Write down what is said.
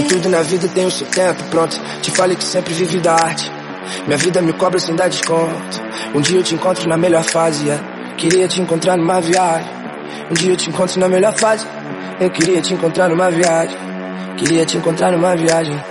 Tudo na vida tem o seu tempo, pronto. Te falei que sempre vive da arte. Minha vida me cobra sem dar desconto. Um dia eu te encontro na melhor fase, yeah. Queria te encontrar numa viagem. Um dia eu te encontro na melhor fase. Eu queria te encontrar numa viagem. Queria te encontrar numa viagem.